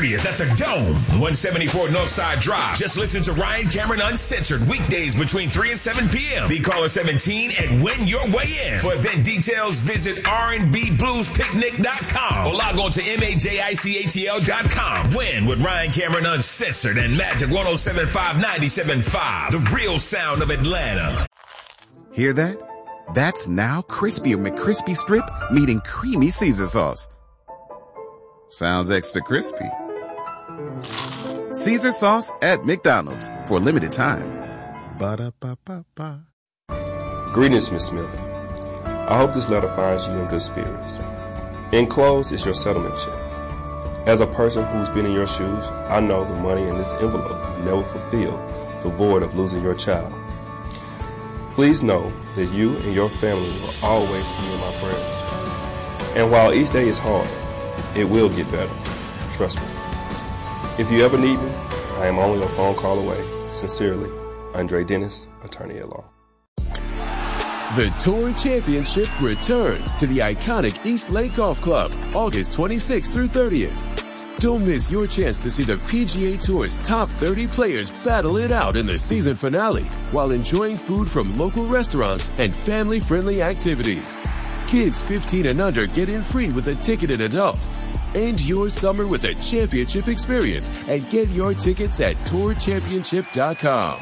30th at the Dome, 174 Northside Drive. Just listen to Ryan Cameron Uncensored weekdays between 3 and 7 p.m. Be caller 17 and win your way in. For event details, visit rnbbluespicnic.com or log on to majicatl.com. Win with Ryan Cameron Uncensored and Magic 107.5 97.5, the real sound of Atlanta. Hear that? That's now Crispy McCrispy Strip meeting Creamy Caesar Sauce. Sounds extra crispy. Caesar Sauce at McDonald's for a limited time. Ba-da-ba-ba-ba. Greetings, Miss Smith. I hope this letter finds you in good spirits. Enclosed is your settlement check. As a person who's been in your shoes, I know the money in this envelope never fulfilled the void of losing your child. Please know that you and your family will always be in my prayers. And while each day is hard, it will get better. Trust me. If you ever need me, I am only a phone call away. Sincerely, Andre Dennis, attorney at law. The Tour Championship returns to the iconic East Lake Golf Club, August 26th through 30th. Don't miss your chance to see the PGA Tour's top 30 players battle it out in the season finale while enjoying food from local restaurants and family-friendly activities. Kids 15 and under get in free with a ticketed adult. End your summer with a championship experience and get your tickets at tourchampionship.com.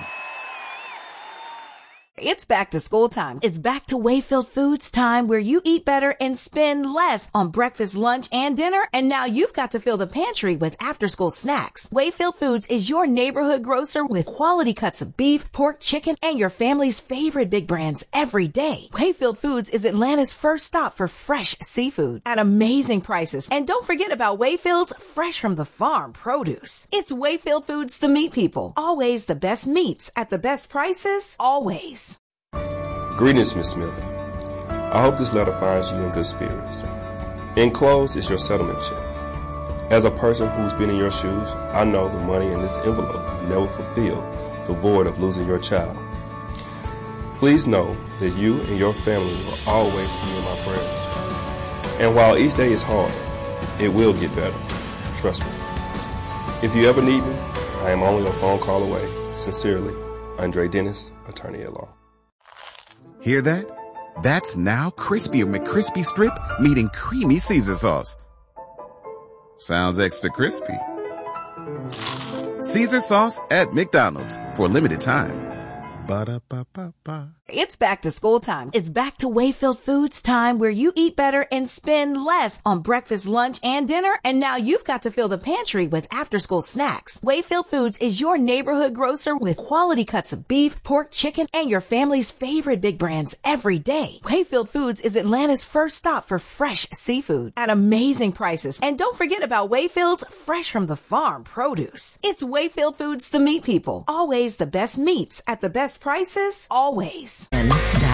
It's back to school time. It's back to Wayfield Foods time, where you eat better and spend less on breakfast, lunch, and dinner. And now you've got to fill the pantry with after-school snacks. Wayfield Foods is your neighborhood grocer with quality cuts of beef, pork, chicken, and your family's favorite big brands every day. Wayfield Foods is Atlanta's first stop for fresh seafood at amazing prices. And don't forget about Wayfield's fresh from the farm produce. It's Wayfield Foods, the meat people. Always the best meats at the best prices, always. Greetings, Miss Smith. I hope this letter finds you in good spirits. Enclosed is your settlement check. As a person who's been in your shoes, I know the money in this envelope never fulfilled the void of losing your child. Please know that you and your family will always be in my prayers. And while each day is hard, it will get better. Trust me. If you ever need me, I am only a phone call away. Sincerely, Andre Dennis, attorney at law. Hear that? That's now Crispy McCrispy Strip meeting Creamy Caesar Sauce. Sounds extra crispy. Caesar Sauce at McDonald's for a limited time. Ba-da-ba-ba-ba. It's back to school time. It's back to Wayfield Foods time, where you eat better and spend less on breakfast, lunch, and dinner. And now you've got to fill the pantry with after-school snacks. Wayfield Foods is your neighborhood grocer with quality cuts of beef, pork, chicken, and your family's favorite big brands every day. Wayfield Foods is Atlanta's first stop for fresh seafood at amazing prices. And don't forget about Wayfield's fresh from the farm produce. It's Wayfield Foods, the meat people. Always the best meats at the best prices, always.